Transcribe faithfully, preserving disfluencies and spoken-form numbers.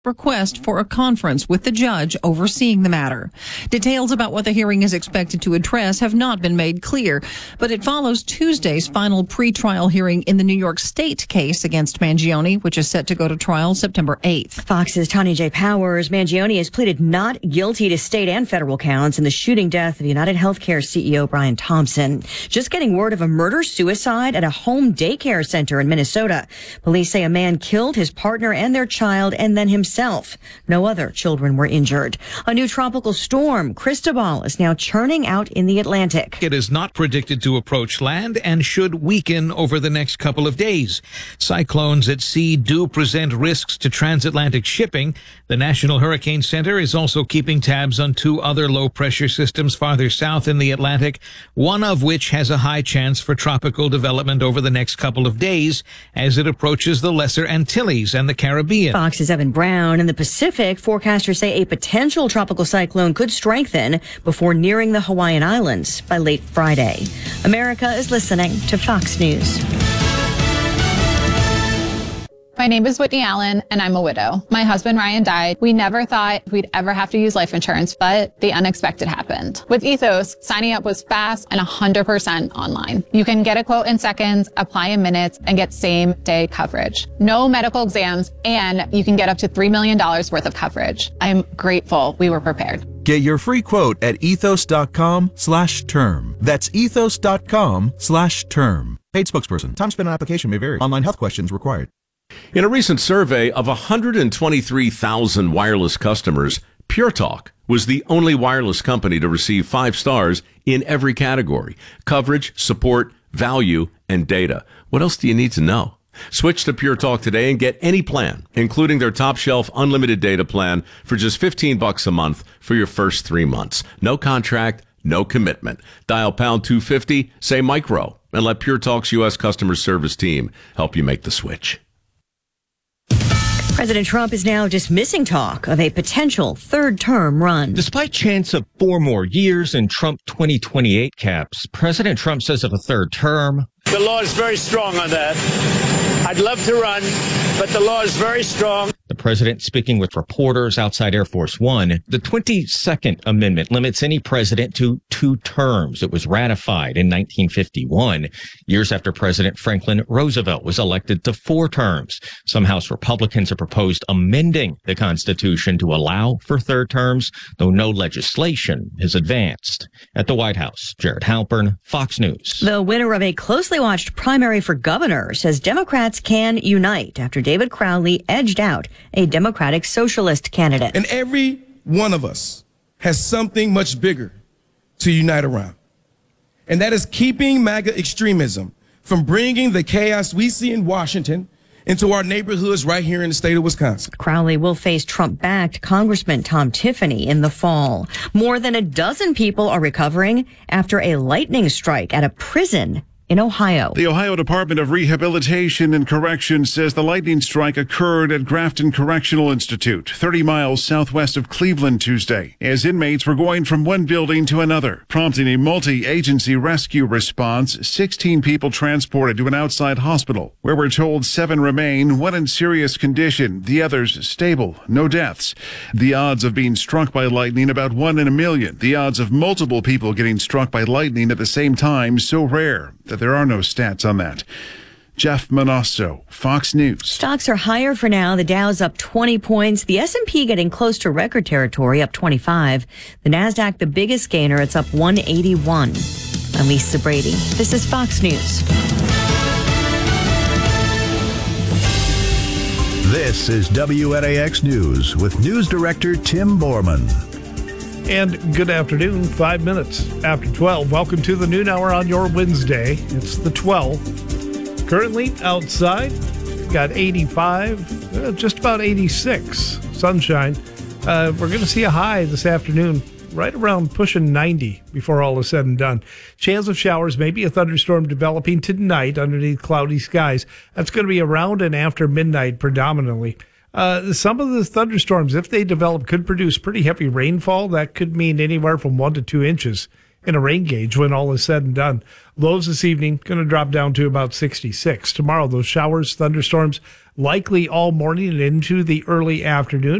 request for a conference with the judge overseeing the matter. Details about what the hearing is expected to address have not been made clear, but it follows Tuesday's final pretrial hearing in the New York State case against Mangione, which is set to go to trial September eighth. Fox's Tanya J. Powers. Mangione has pleaded not guilty to state and federal counts in the shooting death of United Healthcare C E O Brian Thompson. Just getting word of a murder-suicide at a home daycare center in Minnesota. Police say a man killed his partner and their child and then himself. No other children were injured. A new tropical storm, Cristobal, is now churning out in the Atlantic. It is not predicted to approach land and should weaken over the next couple of days. Cyclones at sea do present risks to transatlantic shipping. The National Hurricane Center is also keeping tabs on two other low-pressure systems farther south in the Atlantic, one of which has a high chance for tropical development over the next couple of days as it approaches the Lesser Antilles and the Caribbean. Fox's Evan Brown. In the Pacific, forecasters say a potential tropical cyclone could strengthen before nearing the Hawaiian Islands by late Friday. America is listening to Fox News. My name is Whitney Allen, and I'm a widow. My husband, Ryan, died. We never thought we'd ever have to use life insurance, but the unexpected happened. With Ethos, signing up was fast and one hundred percent online. You can get a quote in seconds, apply in minutes, and get same-day coverage. No medical exams, and you can get up to three million dollars worth of coverage. I'm grateful we were prepared. Get your free quote at ethos.com slash term. That's ethos.com slash term. Paid spokesperson. Time spent on application may vary. Online health questions required. In a recent survey of one hundred twenty-three thousand wireless customers, Pure Talk was the only wireless company to receive five stars in every category: coverage, support, value, and data. What else do you need to know? Switch to Pure Talk today and get any plan, including their top shelf unlimited data plan for just fifteen bucks a month for your first three months. No contract, no commitment. Dial pound two fifty, say micro, and let Pure Talk's U S customer service team help you make the switch. President Trump is now dismissing talk of a potential third-term run. Despite chance of four more years and Trump twenty twenty-eight caps, President Trump says of a third term, the law is very strong on that. I'd love to run, but the law is very strong. The president speaking with reporters outside Air Force One. The twenty-second Amendment limits any president to two terms. It was ratified in nineteen fifty-one, years after President Franklin Roosevelt was elected to four terms. Some House Republicans have proposed amending the Constitution to allow for third terms, though no legislation has advanced. At the White House, Jared Halpern, Fox News. The winner of a closely watched primary for governor says Democrats can unite after David Crowley edged out a Democratic Socialist candidate. And every one of us has something much bigger to unite around. And that is keeping MAGA extremism from bringing the chaos we see in Washington into our neighborhoods right here in the state of Wisconsin. Crowley will face Trump-backed Congressman Tom Tiffany in the fall. More than a dozen people are recovering after a lightning strike at a prison in Ohio. The Ohio Department of Rehabilitation and Correction says the lightning strike occurred at Grafton Correctional Institute, thirty miles southwest of Cleveland Tuesday, as inmates were going from one building to another, prompting a multi-agency rescue response. sixteen people transported to an outside hospital, where we're told seven remain, one in serious condition, the others stable, no deaths. The odds of being struck by lightning about one in a million. The odds of multiple people getting struck by lightning at the same time so rare that there are no stats on that. Jeff Manasso, Fox News. Stocks are higher for now. The Dow's up twenty points. The S and P getting close to record territory, up twenty-five. The NASDAQ, the biggest gainer, it's up one eighty-one. I'm Lisa Brady. This is Fox News. This is W N A X News with News Director Tim Borman. And good afternoon, five minutes after twelve. Welcome to the noon hour on your Wednesday. It's the twelfth. Currently outside, got eighty-five, uh, just about eighty-six, sunshine. Uh, we're going to see a high this afternoon, right around pushing ninety before all is said and done. Chance of showers, maybe a thunderstorm developing tonight underneath cloudy skies. That's going to be around and after midnight predominantly. Uh, some of the thunderstorms, if they develop, could produce pretty heavy rainfall. That could mean anywhere from one to two inches in a rain gauge when all is said and done. Lows this evening going to drop down to about sixty-six. Tomorrow, those showers, thunderstorms, likely all morning and into the early afternoon.